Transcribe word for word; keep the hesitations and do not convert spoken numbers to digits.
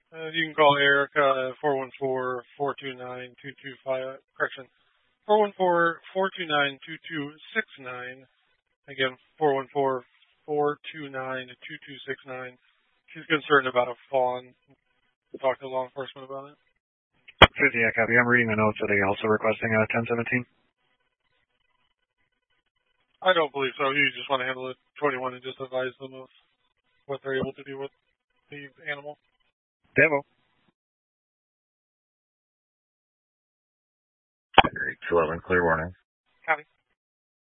Uh, you can call Eric, uh, four one four, four two nine, two two five, correction, four one four, four two nine, two two six nine. Again, four one four, four two nine, two two six nine. She's concerned about a fawn. Talk to law enforcement about it. fifty, yeah, copy. I'm reading the notes. Are they also requesting a ten seventeen? I don't believe so. You just want to handle it twenty-one and just advise them of what they're able to do with the animal. Devo. eight eleven, clear warning. Copy.